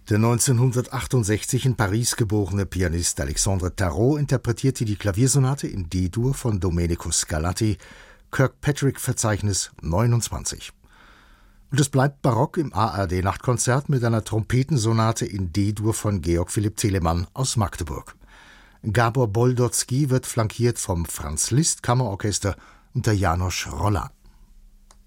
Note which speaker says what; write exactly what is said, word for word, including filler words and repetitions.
Speaker 1: Der neunzehnhundertachtundsechzig in Paris geborene Pianist Alexandre Tarot interpretierte die Klaviersonate in D-Dur von Domenico Scarlatti, Kirkpatrick-Verzeichnis neunundzwanzig. Und es bleibt barock im A R D-Nachtkonzert mit einer Trompetensonate in D-Dur von Georg Philipp Telemann aus Magdeburg. Gabor Boldotzky wird flankiert vom Franz Liszt Kammerorchester unter János Rolla.